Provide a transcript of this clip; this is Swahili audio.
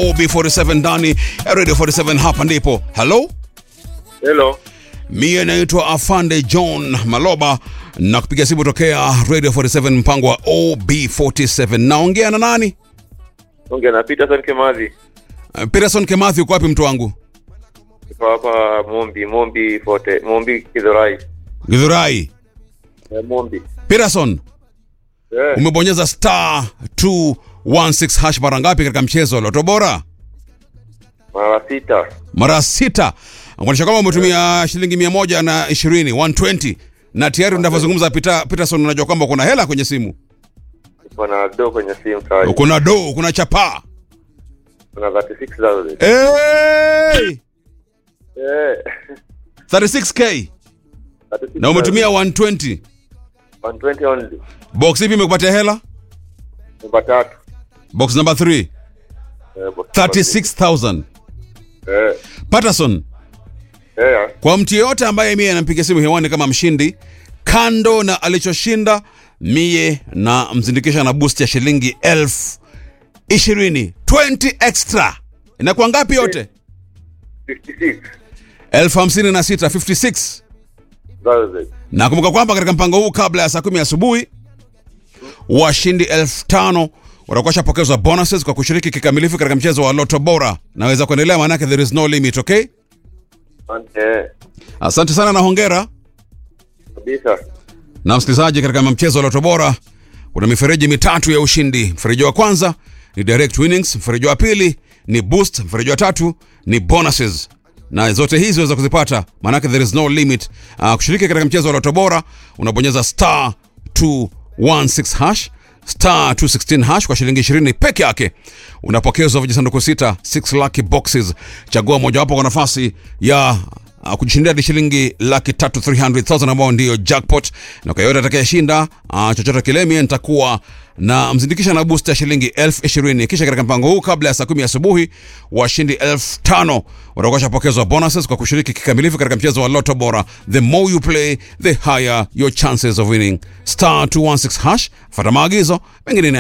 OB47 ndani ya Radio 47. Hapa ndipo. Hello. Mie naitwa Afande John Maloba na kupiga simu tokea Radio 47 mpango wa OB47. Naongea na nani? Ongea na Peterson Kimathi. Peterson Kimathi, uko wapi mtu wangu? Niko hapa Mombi Githurai. Githurai. Mombi. Peterson, umebonyeza star 216 hash mara ngapi katika mchezo wa Loto Bora? Mara sita. Kumaanisha kama umetumia shilingi 120, 120. Na tayari unavyozungumza Peterson, unajua kwamba kuna hela kwenye simu. Kuna do kwenye simu tayari. Kuna do, kuna chapa. Kuna 36,000. Hey! 36k. Na umetumia 120. 120 only. Box ipi imekupatia hela? Namba 3. Box number 3. 36,000. Peterson. Kwa mtu yeyote ambaye mie anampiga simu hewani kama mshindi, kando na alichoshinda, mie na mzindikisha na boost ya shilingi 20,000. 20 extra. Inakuwa ngapi yote? 56. 56. Na kumbuka kwamba katika mpango huu kabla ya saa 10 asubuhi washindi 5,000 watakuwa shapokezwa bonuses kwa kushiriki kikamilifu katika mchezo wa Loto Bora. Naweza kuendelea maana yake there is no limit, okay? Asante sana na hongera. Kabisa. Na msikilizaji, katika mchezo wa Loto Bora kuna mifereji mitatu ya ushindi. Mfereji wa kwanza ni direct winnings, mfereji wa pili ni boost, mfereji wa tatu ni bonuses. Na zote hizi unaweza kuzipata maana yake there is no limit. Kushiriki katika mchezo wa Loto Bora unabonyeza star 216 hash, star 216 hash kwa shilingi 20 peke yake. Unapokezwa vijisanduku 6 lucky boxes. Chagua mojawapo kwa nafasi ya kujishindia hadi shilingi 300,000 ambao ndio jackpot. Na kwa yote atakayeshinda chochote kile, mimi nitakuwa na mzindikisha na booster shilingi 20,000. Kisha katika mpango huu kabla ya saa 10 asubuhi washindi 5,000 watakuwa shapokezwa bonuses kwa kushiriki kikamilifu katika mchezo wa Loto Bora. The more you play, the higher your chances of winning. Star 216 hash. Fuata maagizo, mengine